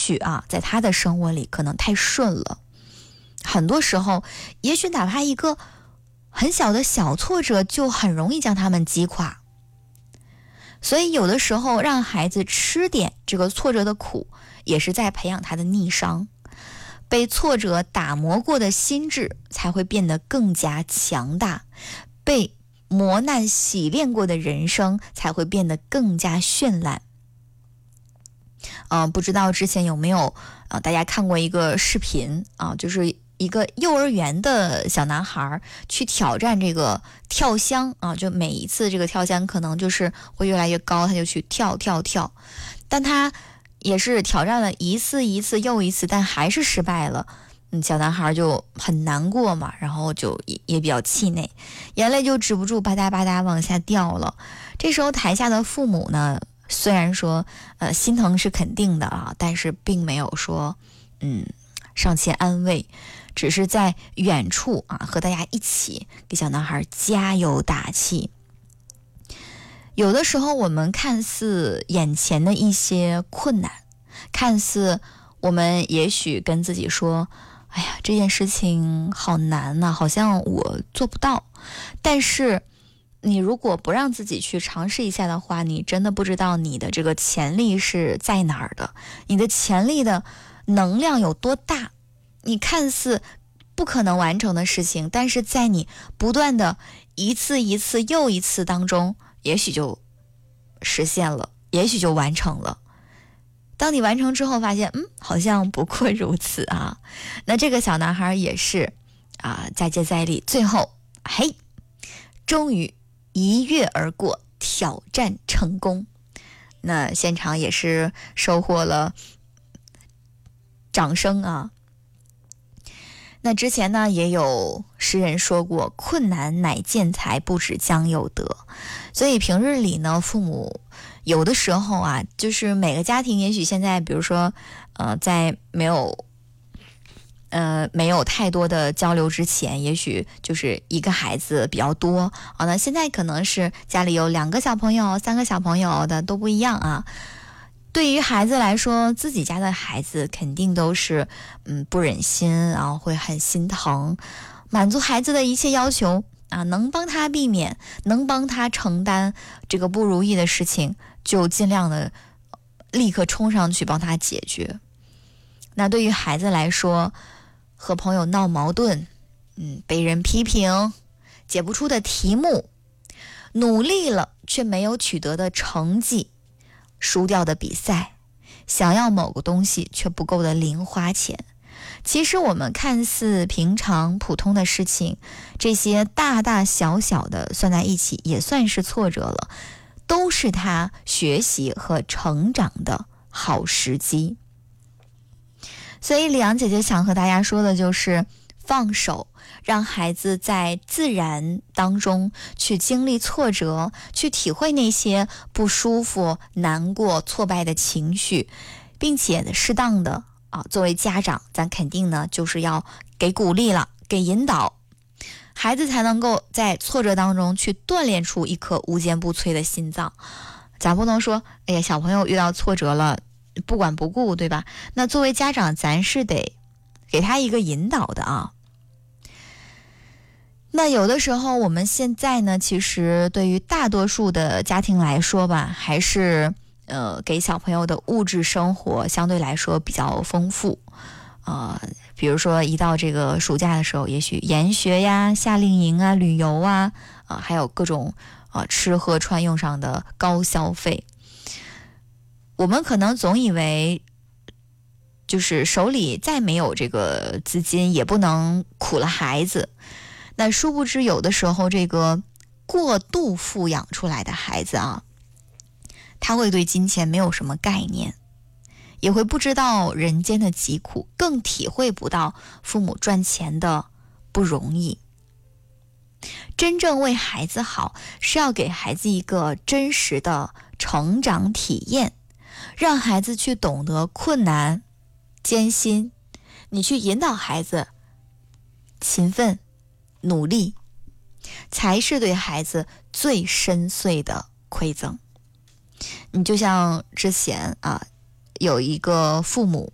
许在他的生活里可能太顺了，很多时候也许哪怕一个很小的小挫折就很容易将他们击垮。所以有的时候让孩子吃点这个挫折的苦，也是在培养他的逆商。被挫折打磨过的心智才会变得更加强大，被磨难洗练过的人生才会变得更加绚烂。不知道之前有没有大家看过一个视频就是一个幼儿园的小男孩去挑战这个跳箱就每一次这个跳箱可能就是会越来越高，他就去跳，但他也是挑战了一次又一次，但还是失败了。小男孩就很难过嘛，然后就也比较气馁，眼泪就止不住吧嗒吧嗒往下掉了。这时候台下的父母呢，虽然说心疼是肯定的但是并没有说上前安慰，只是在远处和大家一起给小男孩加油打气。有的时候我们看似眼前的一些困难，看似我们也许跟自己说，哎呀，这件事情好难呐，好像我做不到。但是你如果不让自己去尝试一下的话，你真的不知道你的这个潜力是在哪儿的，你的潜力的能量有多大。你看似不可能完成的事情，但是在你不断的一次又一次当中，也许就实现了，也许就完成了。当你完成之后发现好像不过如此那这个小男孩也是再接再厉，最后终于一跃而过，挑战成功。那现场也是收获了掌声那之前呢，也有诗人说过，困难乃见才，不止将有德。所以平日里呢，父母有的时候就是每个家庭也许现在比如说在没有太多的交流之前，也许就是一个孩子比较多那现在可能是家里有2个小朋友3个小朋友的都不一样对于孩子来说，自己家的孩子肯定都是不忍心会很心疼，满足孩子的一切要求能帮他避免，能帮他承担这个不如意的事情，就尽量的立刻冲上去帮他解决。那对于孩子来说，和朋友闹矛盾被人批评，解不出的题目，努力了却没有取得的成绩，输掉的比赛，想要某个东西却不够的零花钱。其实我们看似平常普通的事情，这些大大小小的算在一起也算是挫折了，都是他学习和成长的好时机。所以李阳姐姐想和大家说的就是放手，让孩子在自然当中去经历挫折，去体会那些不舒服、难过、挫败的情绪，并且适当的作为家长，咱肯定呢就是要给鼓励了，给引导，孩子才能够在挫折当中去锻炼出一颗无坚不摧的心脏。咱不能说哎呀，小朋友遇到挫折了不管不顾，对吧？那作为家长，咱是得给他一个引导的那有的时候我们现在呢，其实对于大多数的家庭来说吧，还是给小朋友的物质生活相对来说比较丰富比如说一到这个暑假的时候，也许研学呀、夏令营旅游还有各种吃喝穿用上的高消费。我们可能总以为就是手里再没有这个资金也不能苦了孩子，那殊不知有的时候这个过度富养出来的孩子他会对金钱没有什么概念，也会不知道人间的疾苦，更体会不到父母赚钱的不容易。真正为孩子好，是要给孩子一个真实的成长体验，让孩子去懂得困难、艰辛，你去引导孩子勤奋、努力，才是对孩子最深邃的馈赠。你就像之前有一个父母